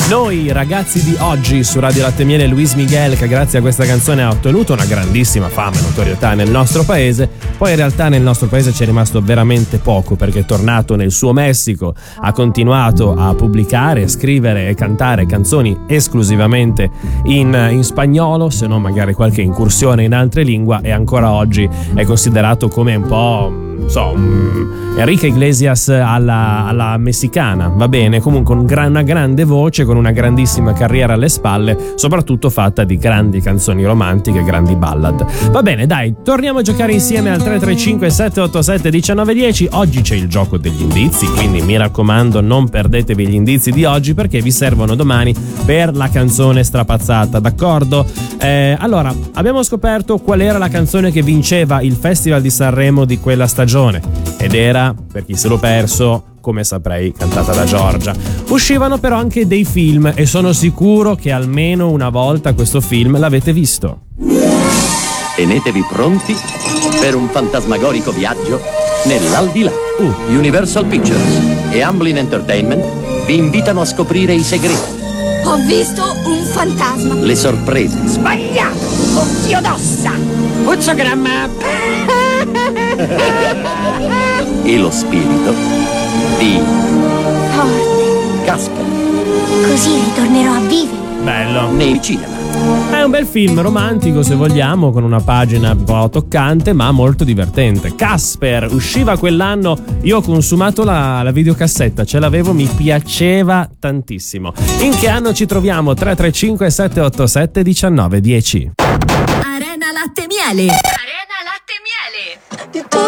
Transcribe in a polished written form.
Noi ragazzi di oggi su Radio Latte e Miele, Luis Miguel, che grazie a questa canzone ha ottenuto una grandissima fama e notorietà nel nostro paese. Poi in realtà nel nostro paese ci è rimasto veramente poco, perché è tornato nel suo Messico, ha continuato a pubblicare, scrivere e cantare canzoni esclusivamente in spagnolo, se non magari qualche incursione in altre lingue, e ancora oggi è considerato come un po', Enrique Iglesias alla messicana, va bene? Comunque una grande voce con una grandissima carriera alle spalle, soprattutto fatta di grandi canzoni romantiche, grandi ballad. Va bene, dai, torniamo a giocare insieme al 335 787 1910. Oggi c'è il gioco degli indizi, quindi mi raccomando non perdetevi gli indizi di oggi, perché vi servono domani per la canzone strapazzata, d'accordo? Allora, abbiamo scoperto qual era la canzone che vinceva il Festival di Sanremo di quella stagione, ed era, per chi se l'ho perso, Come saprei, cantata da Giorgia. Uscivano però anche dei film, e sono sicuro che almeno una volta questo film l'avete visto. Tenetevi pronti per un fantasmagorico viaggio nell'aldilà. Universal Pictures e Amblin Entertainment vi invitano a scoprire i segreti. Ho visto un fantasma. Le sorprese. Sbagliato! Occhio d'ossa! Puzzogramma! E lo spirito di Forte. Casper Così ritornerò a vivere. Bello. nei cinema. È un bel film romantico, se vogliamo, con una pagina un po' toccante ma molto divertente. Casper usciva quell'anno, io ho consumato la videocassetta, ce l'avevo, mi piaceva tantissimo. In che anno ci troviamo? 335 787 1910. Arena Latte e Miele. Arena Latte e Miele.